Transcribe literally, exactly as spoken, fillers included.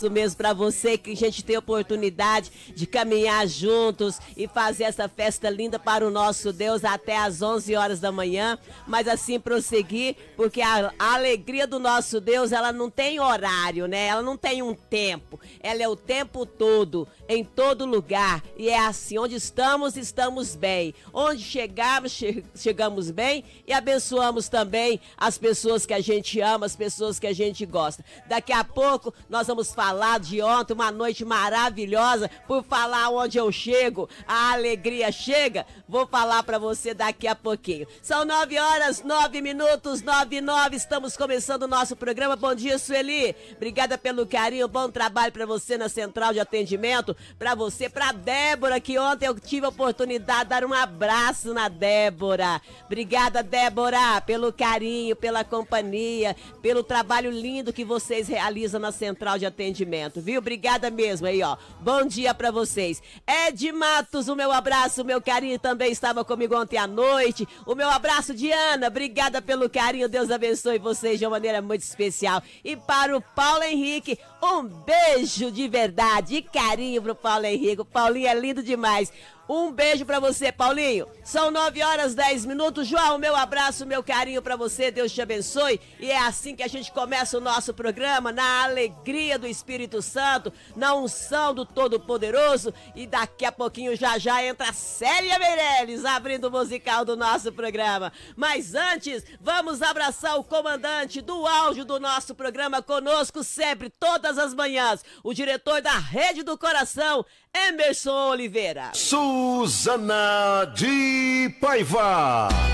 mesmo para você, que a gente tem oportunidade de caminhar juntos e fazer essa festa linda para o nosso Deus até às onze horas da manhã, mas assim prosseguir, porque a, a alegria do nosso Deus, ela não tem horário, né? Ela não tem um tempo, ela é o tempo todo, em todo lugar, e é assim, onde estamos, estamos bem, onde chegarmos, che chegamos bem e abençoamos também as pessoas que a gente ama, as pessoas que a gente gosta. Daqui a pouco nós vamos falar Falar de ontem, uma noite maravilhosa. Por falar onde eu chego, a alegria chega. Vou falar pra você daqui a pouquinho. São nove horas, nove minutos, nove e nove. Estamos começando o nosso programa. Bom dia, Sueli. Obrigada pelo carinho. Bom trabalho pra você na central de atendimento. Pra você, pra Débora, que ontem eu tive a oportunidade de dar um abraço na Débora. Obrigada, Débora, pelo carinho, pela companhia, pelo trabalho lindo que vocês realizam na central de atendimento. Viu? Obrigada mesmo aí, ó. Bom dia pra vocês. Ed Matos, o meu abraço, o meu carinho também estava comigo ontem à noite. O meu abraço, Diana, obrigada pelo carinho. Deus abençoe vocês de uma maneira muito especial. E para o Paulo Henrique, um beijo de verdade e carinho pro Paulo Henrique. O Paulinho é lindo demais. Um beijo pra você, Paulinho. São nove horas, dez minutos. João, meu abraço, meu carinho pra você. Deus te abençoe. E é assim que a gente começa o nosso programa, na alegria do Espírito Santo, na unção do Todo-Poderoso. E daqui a pouquinho, já já, entra a Célia Meirelles, abrindo o musical do nosso programa. Mas antes, vamos abraçar o comandante do áudio do nosso programa, conosco sempre, todas as manhãs, o diretor da Rede do Coração, Emerson Oliveira. Suzana de Paiva.